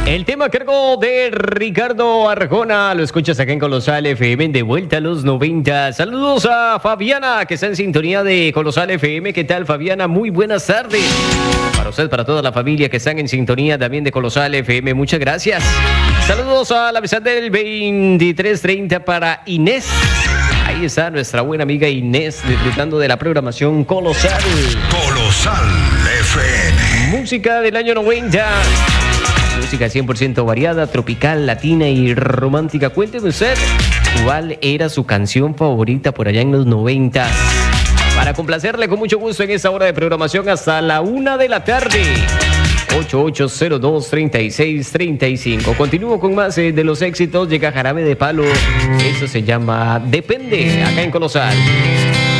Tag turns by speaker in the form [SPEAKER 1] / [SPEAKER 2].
[SPEAKER 1] El tema a cargo de Ricardo Arjona, lo escuchas acá en Colosal FM, de vuelta a los 90. Saludos a Fabiana, que está en sintonía de Colosal FM. ¿Qué tal, Fabiana? Muy buenas tardes. Para usted, para toda la familia que están en sintonía también de Colosal FM, muchas gracias. Saludos a la mesa del 2330 para Inés. Ahí está nuestra buena amiga Inés, disfrutando de la programación Colosal.
[SPEAKER 2] Colosal FM.
[SPEAKER 1] Música del año 90. Música 100% variada, tropical, latina y romántica. Cuénteme usted cuál era su canción favorita por allá en los 90. Para complacerle con mucho gusto en esta hora de programación hasta la 1 de la tarde. 8802-3635. Continúo con más de los éxitos. Llega Jarabe de Palo. Eso se llama Depende, acá en Colosal.